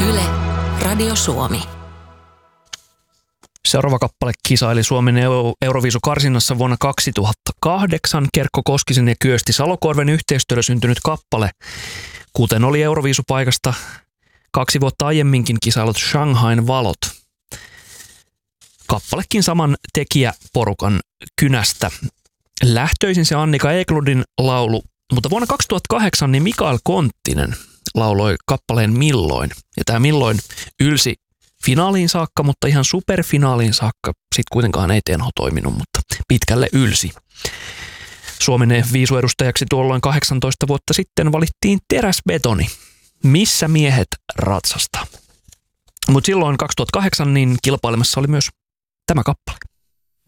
Yle, Radio Suomi. Seuraava kappale kisaili Suomen Euroviisukarsinnassa vuonna 2008. Kerkko Koskisen ja Kyösti Salokorven yhteistyöllä syntynyt kappale, kuten oli Euroviisupaikasta 2 vuotta aiemminkin kisailut Shanghain valot. Kappalekin saman tekijäporukan kynästä. Lähtöisin se Annika Eklundin laulu, mutta vuonna 2008 niin Mikael Konttinen lauloi kappaleen Milloin. Ja tämä Milloin ylsi finaaliin saakka, mutta ihan superfinaaliin saakka sitten kuitenkaan ei Tenho toiminut, mutta pitkälle ylsi. Suomen viisuedustajaksi tuolloin 18 vuotta sitten valittiin Teräsbetoni. Missä miehet ratsastaa? Mutta silloin 2008 niin kilpailemassa oli myös tämä kappale.